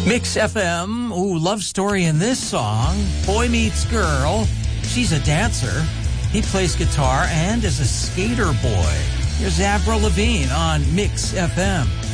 Mix FM. Ooh, love story in this song. Boy meets girl. She's a dancer. He plays guitar and is a skater boy. Here's Avril Lavigne on Mix FM.